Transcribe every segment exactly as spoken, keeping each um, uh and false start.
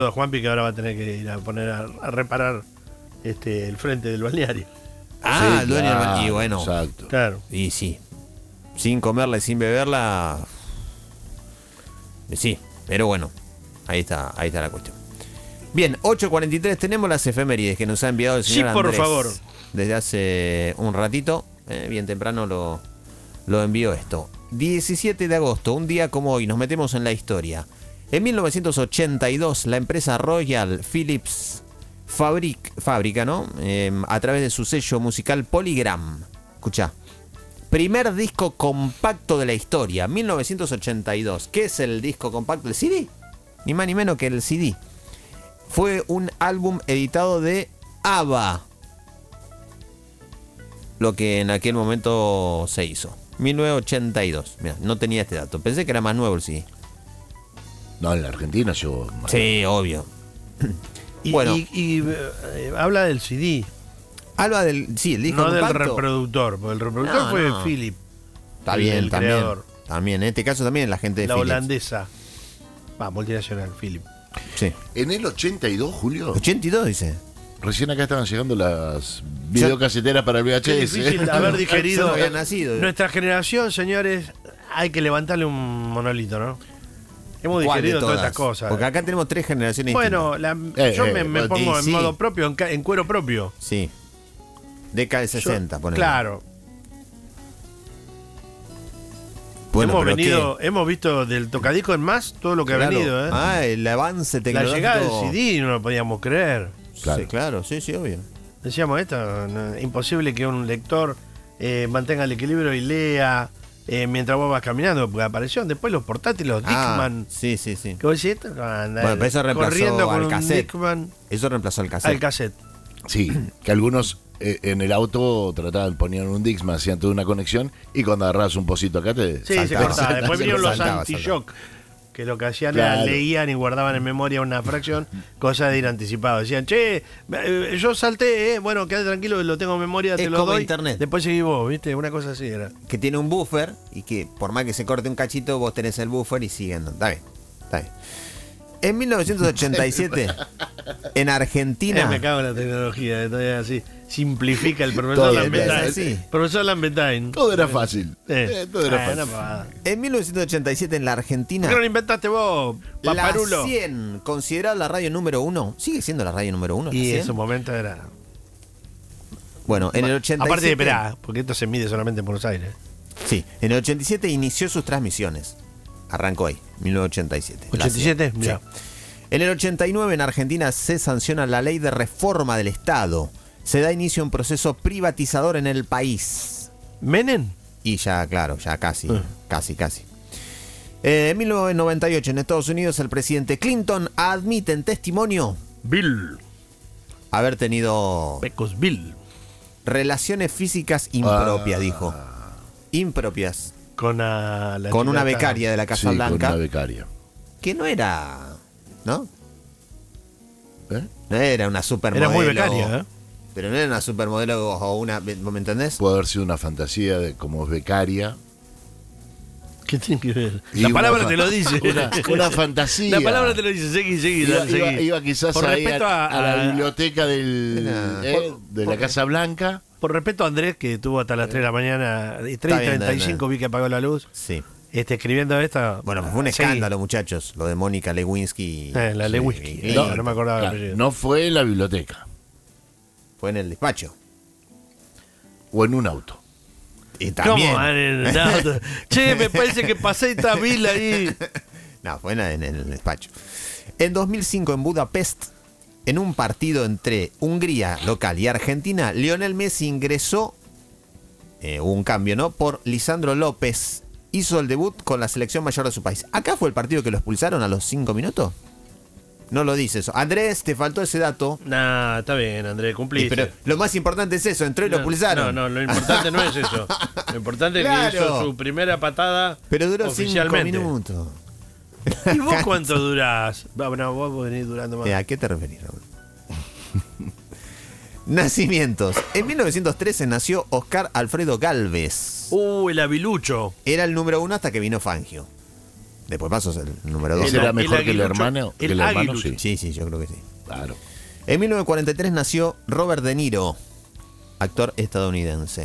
Juanpi, que ahora va a tener que ir a poner a, a reparar este el frente del balneario. Ah, Sí, el dueño del claro, balneario. Y bueno. Exacto. Claro. Y sí. Sin comerla y sin beberla. Sí, pero bueno. Ahí está, ahí está la cuestión. Bien, ocho cuarenta y tres, tenemos las efemérides que nos ha enviado el señor Sí, por Andrés. favor. Desde hace un ratito. Eh, bien temprano lo, lo envió esto. diecisiete de agosto, un día como hoy, nos metemos en la historia. En mil novecientos ochenta y dos, la empresa Royal Philips fabric, fabrica, ¿no? Eh, a través de su sello musical Polygram. Escuchá. Primer disco compacto de la historia, mil novecientos ochenta y dos. ¿Qué es el disco compacto? ¿El C D? Ni más ni menos que el C D. Fue un álbum editado de ABBA. Lo que en aquel momento se hizo. mil novecientos ochenta y dos. Mirá, no tenía este dato. Pensé que era más nuevo el C D. No, en la Argentina yo... Sí, obvio. Y, Bueno. y, y, eh, habla del C D, Alba del... Sí, el disco no del compacto. reproductor, porque el reproductor No, fue no. Philip. Está el- bien, el también. creador. También, en este caso también la gente de La Philips. holandesa. Va, multinacional, Philip. Sí. En el ochenta y dos, Julio, ochenta y dos dice. recién acá estaban llegando las videocaseteras para el V H Qué S. difícil haber Yo digerido. no había nacido. Nuestra generación, señores, hay que levantarle un monolito, ¿no? Hemos ¿Cuál de digerido todas todas? estas cosas. Porque acá tenemos tres generaciones Bueno, la- Eh, yo eh, me, me bueno, pongo y en sí. modo propio, en, ca- en cuero propio. distintas. Sí. Década de sesenta, Yo- ponele. Claro. Bueno, hemos pero venido, hemos visto del tocadisco en más todo lo que Claro. ha venido, ¿eh? Ah, el avance La tecnológico. llegada del C D no lo podíamos creer. Claro. Sí, claro, sí, sí, obvio. Decíamos esto, no, imposible que un lector eh, mantenga el equilibrio y lea eh, mientras vos vas caminando, porque aparecieron después los portátiles, los Ah, Discman. sí, sí, sí. ¿Qué vos decís? Esto no anda Bueno, pero eso reemplazó corriendo con al un cassette. Discman Eso reemplazó el cassette. al cassette. Sí, que algunos eh, en el auto trataban, ponían un Dixman, hacían toda una conexión y cuando agarrabas un pocito acá te Sí, se Saltaba. cortaba. Después vinieron los Saltaba, anti-shock, que lo que hacían Claro. era leían y guardaban en memoria una fracción, cosa de ir anticipado. Decían, che, eh, yo salté, eh, bueno, quédate tranquilo, lo tengo en memoria, te Es lo como doy. internet. Después seguí vos, ¿viste? Una cosa así era. Que tiene un buffer y que por más que se corte un cachito, vos tenés el buffer y siguen. Está bien, está bien. En mil novecientos ochenta y siete, en Argentina. Eh, me cago en la tecnología, todavía así. Simplifica el profesor Todo, Lambertain. sí. Profesor Lambertain. todo era fácil. Eh. Eh, todo era Ah, fácil. una pavada. En mil novecientos ochenta y siete, en la Argentina. ¿Por qué no lo inventaste vos, La paparulo? cien, considerada la radio número uno. ¿Sigue siendo la radio número uno? la Y cien? en su momento era. Bueno, en el ochenta y siete. Aparte de, esperá, porque esto se mide solamente en Buenos Aires. Sí, en el ochenta y siete inició sus transmisiones. Arrancó ahí, mil novecientos ochenta y siete. la ¿ochenta y siete? cien. Mirá. Sí. En el ochenta y nueve en Argentina se sanciona la ley de reforma del Estado. Se da inicio a un proceso privatizador en el país. ¿Menem? Y ya, claro, ya casi, Ah. casi, casi. Eh, en mil novecientos noventa y ocho en Estados Unidos el presidente Clinton admite en testimonio Bill. haber tenido Pecos Bill. relaciones físicas impropias, Ah. dijo. Impropias. Con, a la Con chica una esta. becaria de la Casa Sí, con Blanca. una becaria. Que no era. ¿No? ¿Eh? No era una supermodelo. Era muy becaria, ¿eh? Pero no era una supermodelo o una. ¿Me entendés? Puede haber sido una fantasía de como becaria. ¿Qué tiene que ver? Y La una palabra fa- te lo dice. Una, una fantasía. La palabra te lo dice. Seguí, seguí, Iba, dale, iba- seguí. iba quizás Por ahí a, respeto a- a la a- biblioteca del, Era- eh, por- de la por- Casa Blanca. Por respeto a Andrés, que estuvo hasta las tres de la mañana, y tres Está y bien, treinta y cinco está vi que apagó la luz, Sí. este, escribiendo esto. Bueno, fue un Seguí. escándalo, muchachos. Lo de Mónica Lewinsky. Eh, la Sí, Lewinsky. y- No, no me acordaba el Claro, apellido. no fue en la biblioteca Fue en el despacho. o en un auto. Y ¿Cómo? también. Ah, en el auto. Che, me parece que pasé esta vila ahí. No, fue en, en el despacho. En dos mil cinco, en Budapest, en un partido entre Hungría local y Argentina, Lionel Messi ingresó, eh, hubo un cambio, ¿no? Por Lisandro López. Hizo el debut con la selección mayor de su país. ¿Acá fue el partido que lo expulsaron a los cinco minutos? No lo dice eso. Andrés, te faltó ese dato. Nah, está bien, Andrés, Y, cumpliste. pero lo más importante es eso, entró y lo No, expulsaron. No, no, lo importante no es eso. Lo importante es que Claro. hizo su primera patada Pero duró cinco oficialmente. minutos. ¿Y vos cuánto durás? Va, no, vos venís durando más. Eh, ¿A qué te referís, Raúl? Nacimientos. En mil novecientos trece nació Oscar Alfredo Gálvez. Uy, el avilucho. Era el número uno hasta que vino Fangio. Después pasó el número dos. ¿Ese era el mejor que el aguilucho, hermano? Que el el hermano, aguilucho. sí. Sí, sí, yo creo que sí. Claro. En mil novecientos cuarenta y tres nació Robert De Niro, actor estadounidense.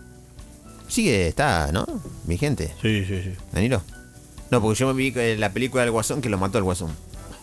Sigue, está, ¿no? Vigente. Sí, sí, sí. ¿De Niro? No, porque yo me vi en la película del Guasón que lo mató el Guasón.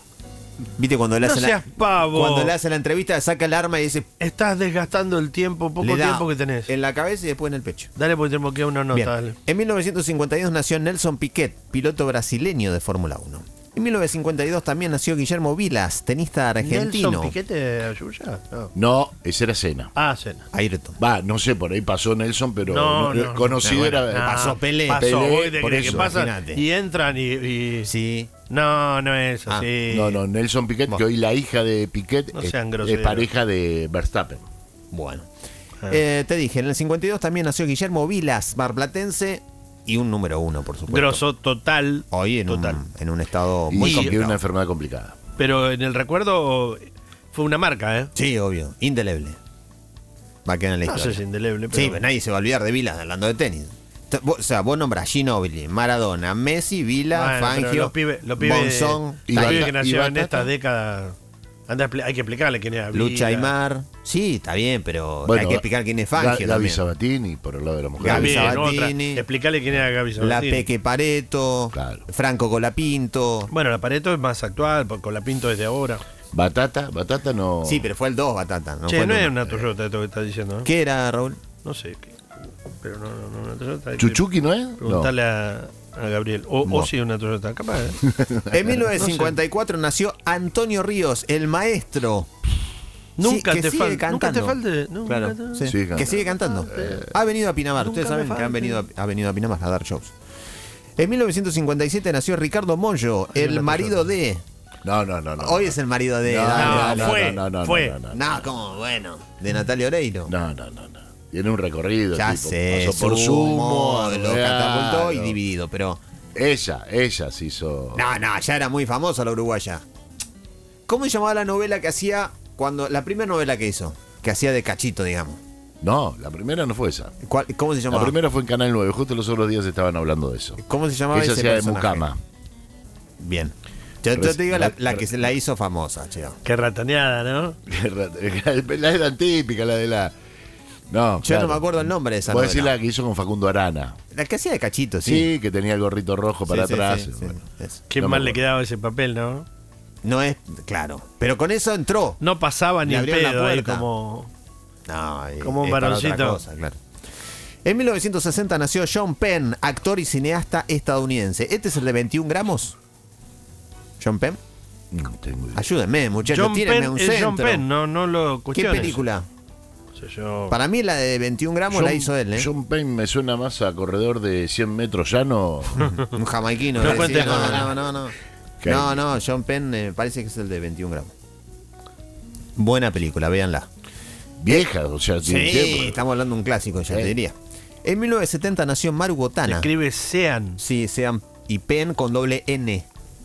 ¿Viste cuando le No hace seas la, pavo. cuando le hace la entrevista, saca el arma y dice, Estás desgastando el tiempo, poco le da tiempo que tenés. en la cabeza y después en el pecho? Dale porque tenemos que dar una nota. Bien. Dale. En mil novecientos cincuenta y dos nació Nelson Piquet, piloto brasileño de Fórmula uno. En mil novecientos cincuenta y dos también nació Guillermo Vilas, tenista argentino. ¿Nelson Piquete Ayuya? No. No, ese era Cena. Ah, Cena. Ayrton. Va, no sé, por ahí pasó Nelson, pero No, no- no, conocido no, bueno, era. ah, Pasó Pelé. Pasó, Pelé, ¿vos qué te por crees eso, que pasa? imagínate. Y entran y, y- Sí. No, no es Ah, así. No, no, Nelson Piquet, Bueno. que hoy la hija de Piquet No es, sean es groseros. pareja de Verstappen. Bueno. Ah. Eh, te dije, en el cincuenta y dos también nació Guillermo Vilas, marplatense y un número uno, por supuesto. Grosso total. Hoy en, total. Un, en un estado Y muy con complicado. una enfermedad complicada. Pero en el recuerdo fue una marca, ¿eh? Sí, obvio. Indeleble. Va a quedar en la No sé historia. si indeleble, pero. Sí, pero nadie se va a olvidar de Vilas hablando de tenis. T- vos- O sea, vos nombrás Ginóbili, Maradona, Messi, Vila, Bueno, pero Fangio, los pibes, los pibes, Monzón, y los Bata- pibes que y nacieron en Batata. esta década. Anda, a expli- hay que explicarle quién era. Lucha Vila. Aymar. Sí, está bien, pero Bueno, hay que explicar quién es Ga- Fangio Gaby también. Sabatini, por el lado de la mujer. Gaby También, Sabatini. otra. Explicarle quién era Gaby La Sabatini. Peque Pareto, Claro. Franco Colapinto. Bueno, la Pareto es más actual, por- con la pinto desde ahora. Batata, Batata no. Sí, pero fue el dos, Batata. No che, fue el no uno. es una Toyota esto que estás diciendo, ¿no? ¿Qué era, Raúl? No sé. qué- Pero no, no, no, una Toyota. hay que ¿Chuchuki no es? No. Preguntarle a, a Gabriel. O, No. o si una Toyota, capaz. ¿eh? En mil novecientos cincuenta y cuatro nació Antonio Ríos, el maestro. Nunca Sí, que te sigue falte. Nunca te cantando. falte. Nunca Claro, te- sí. Sigue que cantando. sigue cantando. Ha venido a Pinamar. Nunca Ustedes me saben que han falte. venido a, ha venido a Pinamar a dar shows. En mil novecientos cincuenta y siete nació Ricardo Mollo, Hay el una marido de. No, no, no, no. Hoy es el marido de. No, dale, no, dale. fue, no, no, fue. no, no, no. No, como bueno. De Natalia Oreiro. No, no, no, no. Tiene un recorrido. Ya tipo, sé, pasó por Sumo, Sumo, lo claro. catapultó y dividido, pero. Ella, ella se hizo. No, no, ya era muy famosa la uruguaya. ¿Cómo se llamaba la novela que hacía cuando. La primera novela que hizo? Que hacía de cachito, digamos. No, la primera no fue esa. ¿Cuál- ¿Cómo se La llamaba? primera fue en Canal nueve. Justo los otros días estaban hablando de eso. ¿Cómo se llamaba Ella ese hacía de personaje? Mucama. Bien. Yo, yo te digo la, la que se la hizo famosa, cheo. Qué ratoneada, ¿no? La eran típica, la de la. No, Yo no me acuerdo el nombre de esa Voy a novela. decir la que hizo con Facundo Arana. La que hacía de cachito, Sí, sí. que tenía el gorrito rojo para Sí, sí, atrás. sí, sí, Bueno. eso. Qué No me mal le acuerdo. quedaba ese papel, ¿no? No es, claro. Pero con eso entró. No pasaba ni Le el abrieron la pedo ahí puerta. como. No, y- Como un es para otra varoncito. cosa, claro. En mil novecientos sesenta nació John Penn, actor y cineasta estadounidense. ¿Este es el de veintiún gramos? ¿John Penn? No tengo idea. Ayúdenme, muchachos, John tírenme Penn un es centro. John Penn, no, no lo ¿Qué cuestiones. película? No sé yo. Para mí la de veintiún gramos la John- hizo él, ¿eh? John Payne me suena más a corredor de cien metros llano. Un jamaiquino. No le cuentes decía. con- no, no, no, no. ¿Qué? No, no, John Penn eh, parece que es el de veintiún gramos. Buena película, véanla. Vieja, o sea, Sí, tiene tiempo. estamos hablando de un clásico, ya Sí. te diría. En mil novecientos setenta nació Maru Botana. Escribe Sean. Sí, sean y Penn con doble N.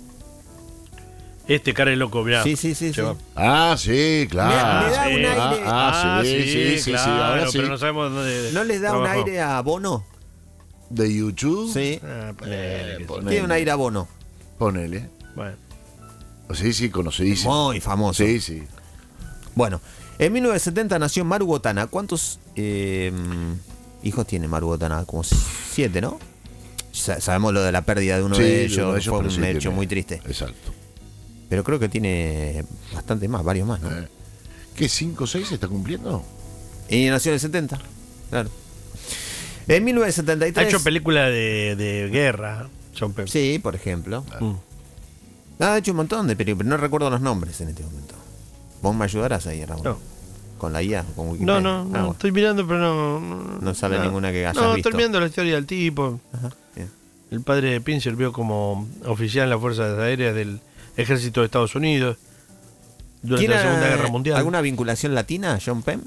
Este cara es loco, mirá. Sí, sí, sí, Se sí. va. Ah, sí, claro. Me- me da un Sí. aire- Ah, ah, sí, sí, sí, sí, claro, ahora sí. pero no sabemos dónde. ¿No les da trabajó. un aire a Bono? ¿De YouTube? Sí. Ah, ponele, Eh, que sí. ponele. Tiene un aire a Bono. Ponele. Bueno. Sí, sí, conocidísimo. Muy famoso. Sí, sí. Bueno, en mil novecientos setenta nació Maru Botana. ¿Cuántos eh, hijos tiene Maru Botana? Como siete, ¿no? Sa- Sabemos lo de la pérdida de uno Sí, de de ellos. uno de ellos, Fue pero un sí hecho tiene- muy triste. Exacto. Pero creo que tiene bastante más, varios más, ¿no? Eh, ¿Qué, cinco o seis se está cumpliendo? Y nació en el setenta, claro. En mil novecientos setenta y Ha tres. hecho película de, de guerra, John Penn. Sí, por ejemplo. Mm. Ha hecho un montón de películas, pero no recuerdo los nombres en este momento. ¿Vos me ayudarás ahí, Raúl? No. Con la I A, con Wikipedia. No, no, Ah, no, bueno. estoy mirando, pero no. No, No sale ninguna que hayas No, visto. estoy viendo la historia del tipo. Ajá, bien. El padre de Penn sirvió como oficial en las Fuerzas Aéreas del Ejército de Estados Unidos durante la ¿Tiene Segunda Guerra Mundial. alguna vinculación latina, John Penn?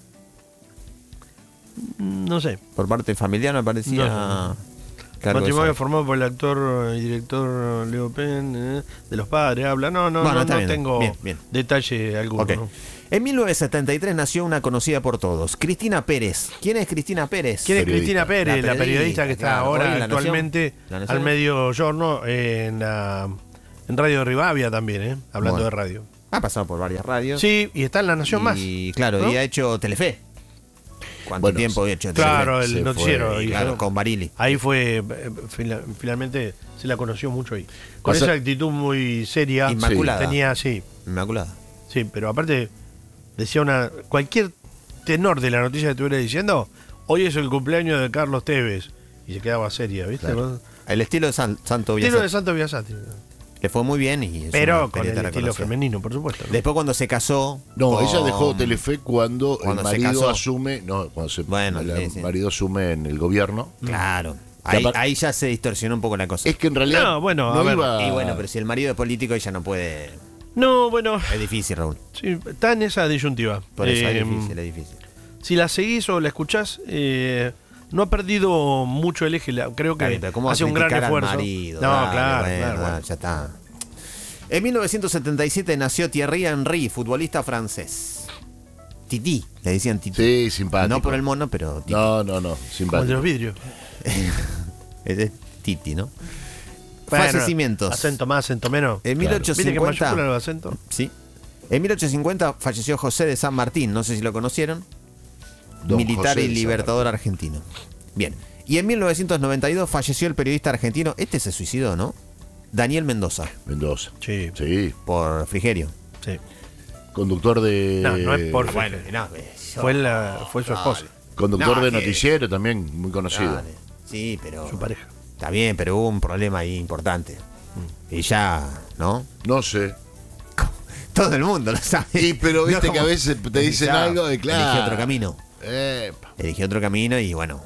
Mm, No sé. Por parte familiar me parecía. No que algo de Matrimonio eso. formado por el actor y director Leo Penn, eh, de los padres, habla. No, no, Bueno, no, está no bien, tengo bien, bien. detalle alguno. Ok. ¿no? En mil novecientos setenta y tres nació una conocida por todos, Cristina Pérez. ¿Quién es Cristina Pérez? ¿Quién es Periodista. Cristina Pérez, La la periodista que está claro, ahora hoy en La actualmente Nación. La Nación. al medio giorno en, la, en Radio Rivadavia también, ¿eh? Hablando Bueno. de radio. Ha pasado por varias radios. Sí, y está en La Nación Más. Y claro, ¿no? y ha hecho Telefe. ¿Cuánto Bueno, tiempo ha hecho Claro, Telefe? el Se noticiero. fue, y Claro, claro, con Barili. ahí fue, eh, fila- finalmente se la conoció mucho ahí. Con Pasa- esa actitud muy seria. Inmaculada. Tenía, sí, Inmaculada. sí, pero aparte decía una... Cualquier tenor de la noticia que estuviera diciendo, hoy es el cumpleaños de Carlos Tevez. Y se quedaba seria, ¿viste? Claro. El estilo de San- Santo Estilo de Biasati. Santo Biasati. Le fue muy bien y es Pero una con el periodista estilo reconocida. femenino, por supuesto. ¿no? Después cuando se casó... No, con- ella dejó Telefe cuando, Cuando el se marido casó. asume, no, cuando se, Bueno, el sí, sí. marido asume en el gobierno. Claro. Que Ahí, apar- ahí ya se distorsionó un poco la cosa. Es que en realidad No, bueno, a ver. iba- Y bueno, pero si el marido es político, ella no puede... No, bueno, Es difícil, Raúl. sí, está en esa disyuntiva. Por eso Eh, es difícil, es difícil. Si la seguís o la escuchás, eh, no ha perdido mucho el eje. la- Creo que Está bien, pero ¿cómo hace un gran criticar al esfuerzo. marido? No, Dale, claro, bueno, claro, dale, bueno. ya está. En mil novecientos setenta y siete nació Thierry Henry, futbolista francés. Titi, le decían Titi. Sí, simpático. No por el mono, pero Titi. No, no, no, Como el de simpático. los vidrios. Ese es Titi, ¿no? Bueno, Fallecimientos. Acento más, acento menos. En Claro. ¿Viste que mil ochocientos cincuenta. mayúscula los acentos? Sí. En mil ochocientos cincuenta falleció José de San Martín, no sé si lo conocieron. Don Militar José y de San libertador argentino. Bien. Y en mil novecientos noventa y dos falleció el periodista argentino, este se suicidó, ¿no? Daniel Mendoza, Mendoza. Sí, Sí, por Frigerio. sí. conductor de No, no es por Bueno, fe. no, Fue, la, fue su esposa, conductor No, de que- noticiero también, muy conocido. dale. Sí, pero... su pareja. Está bien, pero hubo un problema ahí importante. Y ya, ¿no? No sé. Todo el mundo lo sabe. Y pero viste No que a como- veces te dicen Ya, algo de claro. Eligió otro camino. Epa. Eligió otro camino y bueno.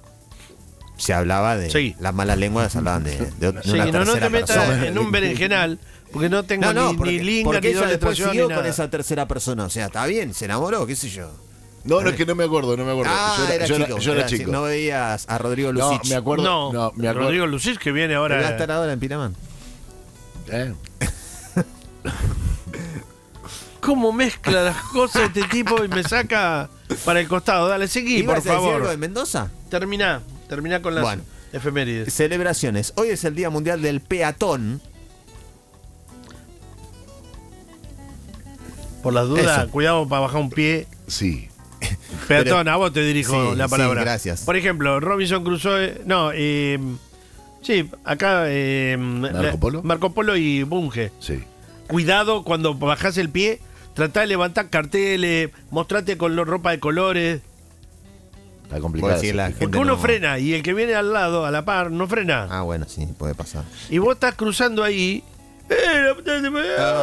Se hablaba de. Sí. Las malas lenguas hablaban de, de, de Sí, una no, no tercera te metas persona. en un berenjenal, porque no tengo No, no, ni, porque, ni linga, porque ni ella doble después traición, siguió ni con nada. esa tercera persona. O sea, está bien, se enamoró, qué sé yo. No, no, es que no me acuerdo, no me acuerdo. Ah, yo era, yo chico. yo era era chico. chico. No veías a Rodrigo No, Lucich. me acuerdo. No, No, me acuerdo. Rodrigo Lucís, que viene Que va a ahora. estar ahora en Pinamán. ¿Eh? ¿Cómo mezcla las cosas este tipo y me saca para el costado? Dale, seguí, ¿Ibas por a decir algo favor. de Mendoza? Terminá, terminá con las Bueno. efemérides. Celebraciones. Hoy es el Día Mundial del Peatón. Por las dudas, Eso. cuidado para bajar un pie. Sí. Peatón, a vos te dirijo Sí, la sí, palabra. gracias. Por ejemplo, Robinson Crusoe. No, eh, sí, acá. Eh, ¿Marco Polo? Marco Polo y Bunge. Sí. Cuidado cuando bajás el pie. Tratá de levantar carteles, mostrate con lo- ropa de colores. Está complicado. Puedo decir la ese gente Porque uno no- frena y el que viene al lado, a la par, no frena. Ah, bueno, sí, puede pasar. Y vos estás cruzando ahí. eh, la puta de-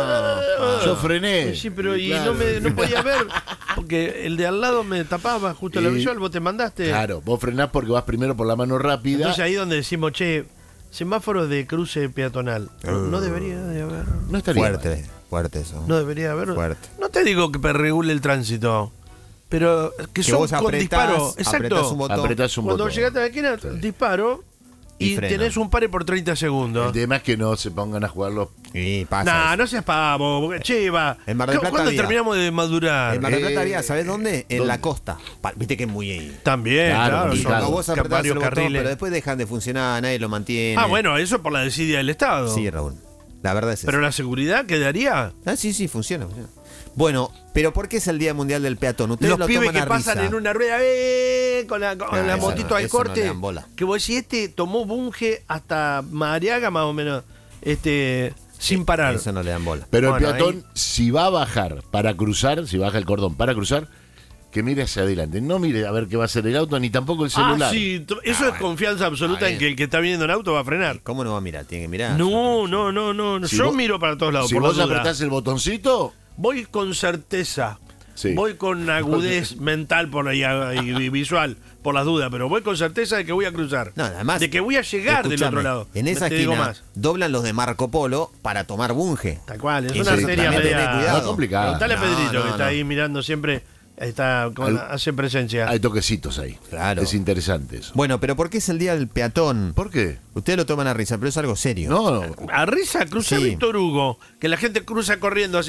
Ah, Yo frené. Sí, pero y Claro. no, me, no podía ver. Porque el de al lado me tapaba justo la Y- visual, vos te mandaste. Claro, vos frenás porque vas primero por la mano rápida. Entonces ahí donde decimos, che, semáforos de cruce peatonal. No, no debería de haber. no estaría Fuerte, mal. fuerte eso. No debería haber. Fuerte. No te digo que regule el tránsito, pero que, Que son vos con apretás, disparo. apretás Exacto. un botón. Apretás un Cuando botón. llegaste a la esquina, Sí. disparo Y y, freno. tenés un pare por treinta segundos. El tema es que no se pongan a jugar los. Y pasa. Nah, eso. no seas pavo, porque, che, va. En Mar del Plata ¿Cuándo había. terminamos de madurar? En Mar del Plata Eh, había, ¿sabés dónde? En ¿dónde? la costa. Pa- Viste que es muy. También, Claro, claro. Y son claro. cuando vos ca- apretás varios el botón, carriles. pero después dejan de funcionar, nadie lo mantiene. Ah, bueno, eso por la desidia del Estado. Sí, Raúl. La verdad es Pero eso. la seguridad quedaría. Ah, sí, sí, funciona, funciona. Bueno, pero ¿por qué es el Día Mundial del Peatón? Ustedes Los lo pibes toman que a pasan risa. en una rueda eh, con la, con Ah, la eso motito no, al eso no corte. le dan bola. Que vos decís, este tomó Bunge hasta Madariaga más o menos, este, sin parar. Eso no le dan bola. Pero Bueno, el peatón, ahí- si va a bajar para cruzar, si baja el cordón para cruzar, que mire hacia adelante. No mire a ver qué va a hacer el auto, ni tampoco el celular. Ah, sí, t- eso es confianza absoluta Ah, en bien. que el que está viniendo en auto va a frenar. ¿Cómo no va a mirar? Tiene que mirar. No, no, no, no. Si Yo vos- miro para todos lados, Si por vos la duda. apretás el botoncito, Voy con certeza. Sí. Voy con agudez mental por ahí, y, y visual, por las dudas, pero voy con certeza de que voy a cruzar. No, además. de que voy a llegar del escuchame, otro lado. En esa Te digo esquina más. doblan los de Marco Polo para tomar Bunge. Tal cual, es Eso una sí, serie también media. tenés cuidado. es complicado. Preguntale a No, Pedrito, no, que está no. ahí mirando siempre, está con- Al- hace presencia. Hay toquecitos ahí. Claro. Es interesante eso. Bueno, pero ¿por qué es el Día del Peatón? ¿Por qué? Ustedes lo toman a risa, pero es algo serio. No, no. A risa cruza Sí. Víctor Hugo, que la gente cruza corriendo así.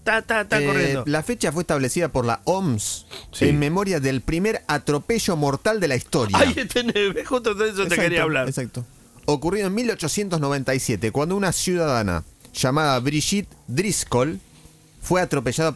está, está, está Eh, corriendo. la fecha fue establecida por la O M S Sí. en memoria del primer atropello mortal de la historia. Ay, este, justo de eso te Exacto, quería hablar. Exacto. Ocurrido en mil ochocientos noventa y siete, cuando una ciudadana llamada Brigitte Driscoll fue atropellada por